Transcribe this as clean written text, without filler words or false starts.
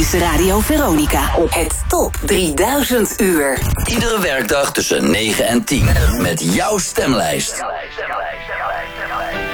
is Radio Veronica op het Top 3000 uur. Iedere werkdag tussen 9 en 10 met jouw stemlijst.